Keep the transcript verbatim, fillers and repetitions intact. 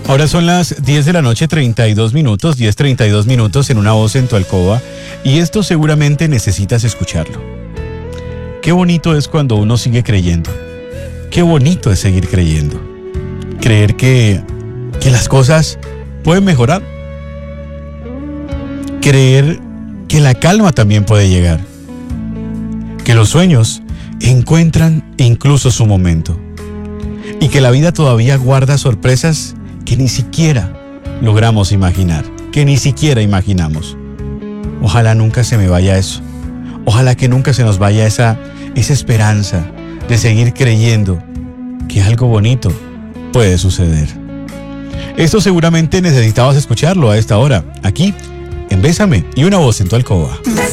Ahora son las diez de la noche, treinta y dos minutos, diez treinta y dos minutos en Una Voz en tu alcoba, y esto seguramente necesitas escucharlo. Qué bonito es cuando uno sigue creyendo. Qué bonito es seguir creyendo. Creer que, que las cosas pueden mejorar. Creer que la calma también puede llegar. Que los sueños encuentran incluso su momento. Y que la vida todavía guarda sorpresas que ni siquiera logramos imaginar, que ni siquiera imaginamos. Ojalá nunca se me vaya eso. Ojalá que nunca se nos vaya esa, esa esperanza de seguir creyendo que algo bonito puede suceder. Esto seguramente necesitabas escucharlo a esta hora, aquí, en Bésame y Una Voz en tu alcoba.